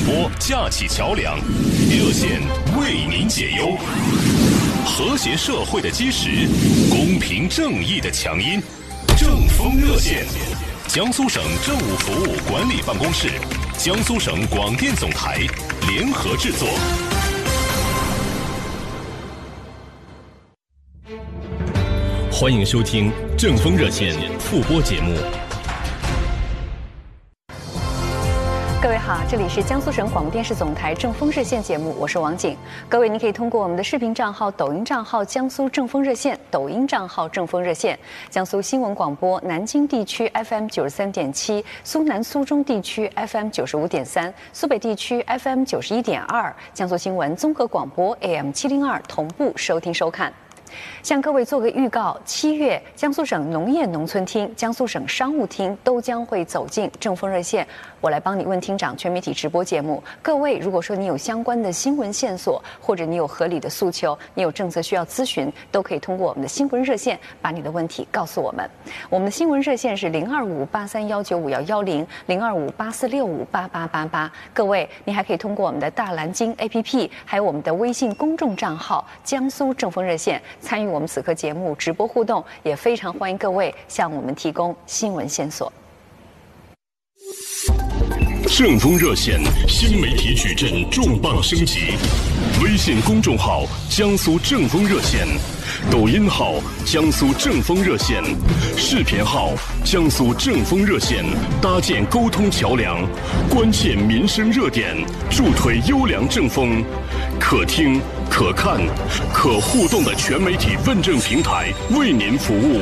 播架起桥梁，热线为您解忧，和谐社会的基石，公平正义的强音。政风热线，江苏省政务服务管理办公室、江苏省广电总台联合制作。欢迎收听政风热线复播节目。 各位好，这里是江苏省广播电视总台政风热线节目，我是王景。各位，您可以通过我们的视频账号、抖音账号江苏政风热线、抖音账号政风热线、江苏新闻广播南京地区 FM 93.7、苏南苏中地区 FM 95.3、苏北地区 FM 91.2、江苏新闻综合广播 AM 702同步收听收看。向各位做个预告，7月江苏省农业农村厅、江苏省商务厅都将会走进政风热线，我来帮你问厅长全媒体直播节目。各位，如果说你有相关的新闻线索，或者你有合理的诉求，你有政策需要咨询，都可以通过我们的新闻热线把你的问题告诉我们。我们的新闻热线是0258319511，025846588888。各位，你还可以通过我们的大蓝鲸 APP， 还有我们的微信公众账号江苏政风热线参与我们此刻节目直播互动，也非常欢迎各位向我们提供新闻线索。 政风热线新媒体矩阵重磅升级，微信公众号江苏政风热线，抖音号江苏政风热线，视频号江苏政风热线，搭建沟通桥梁，关切民生热点，助推优良政风，可听可看可互动的全媒体问政平台，为您服务。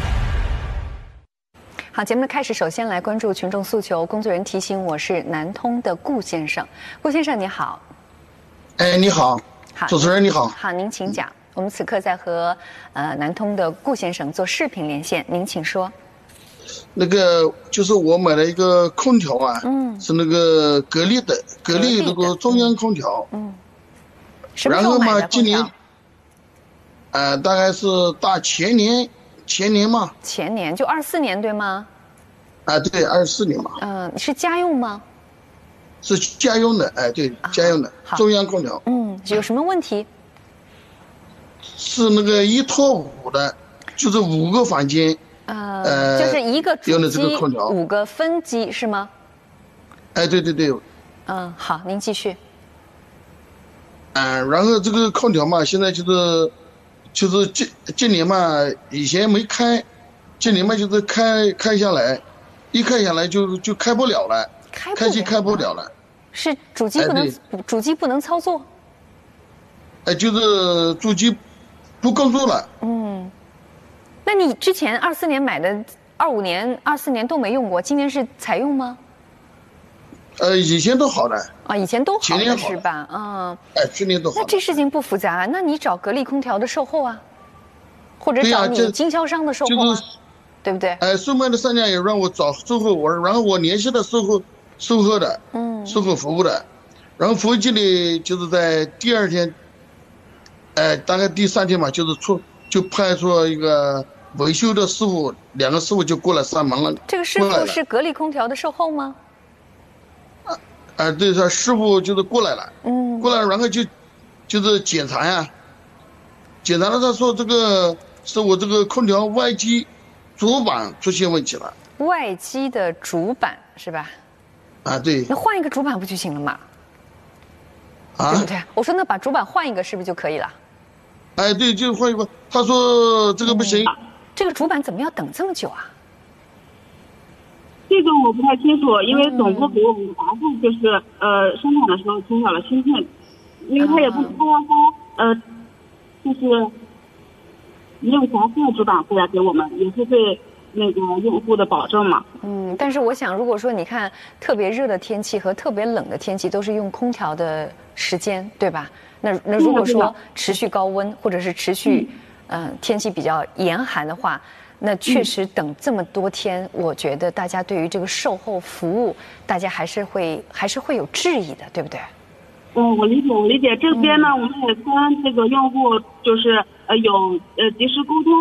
好，节目的开始，首先来关注群众诉求。工作人员提醒，我是南通的顾先生。顾先生你好。 你好。 好， 主持人你好。 好，您请讲。我们此刻在和南通的顾先生做视频连线，您请说。 那个就是我买了一个空调啊，是那个格力那个中央空调， 什么时候买的空调？然后嘛，今年， 大概是前年嘛。 前年就24年对吗？ 对，24年嘛。 是家用吗？ 是家用的，对，家用的中央空调。 有什么问题？ 是那个1拖5的，就是5个房间。 就是一个主机 5 个分机是吗？ 对。 好，您继续。 然后这个空调嘛，现在就是今年嘛，以前没开，今年嘛就是开下来，一开下来就开不了了，开机开不了了。 是主机不能主机不能操作？ 就是主机不工作了。 那你之前24年买的，25年、24年都没用过，今年是采用吗？ 以前都好的。 以前都好的是吧？ 去年都好。 那这事情不复杂，那你找格力空调的售后啊，或者找你经销商的售后啊，对不对？ 售卖的商家也让我找售后，然后我联系了售后的，售后服务的，然后服务经理就是在第2天，大概第3天嘛，就派出一个维修的师傅，2个师傅就过来上门了。 这个师傅是格力空调的售后吗？ 对，他师傅就是过来了，过来然后就是检查呀，检查了他说这个是我这个空调外机主板出现问题了。 外机的主板是吧？ 对。 那换一个主板不就行了吗？对不对？我说那把主板换一个是不是就可以了？ 对，就换一个。他说这个不行。 这个主板怎么要等这么久啊？ 这个我不太清楚，因为总部给我们答复就是生产的时候缺少了芯片，因为他也不就是没有详细的主板回来给我们，也是对那个用户的保证嘛。 但是我想，如果说你看特别热的天气和特别冷的天气都是用空调的时间，对吧？那如果说持续高温或者是持续天气比较严寒的话，那确实等这么多天，我觉得大家对于这个售后服务，大家还是会有质疑的，对不对？ 我理解。这边呢，我们也跟这个用户就是有及时沟通。